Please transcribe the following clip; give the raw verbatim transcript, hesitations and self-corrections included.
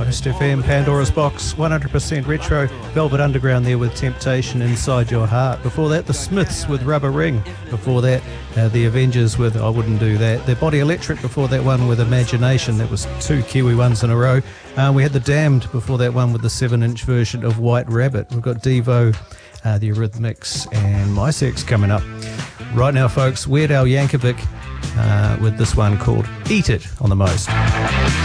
Coast F M, Pandora's Box, one hundred percent retro. Velvet Underground there with Temptation Inside Your Heart. Before that, The Smiths with Rubber Ring. Before that, uh, The Avengers with I Wouldn't Do That. The Body Electric before that one with Imagination. That was two Kiwi ones in a row. Uh, we had The Damned before that one with the seven inch version of White Rabbit. We've got Devo, uh, The Eurythmics, and My Sex coming up. Right now, folks, Weird Al Yankovic uh, with this one called Eat It on the Most.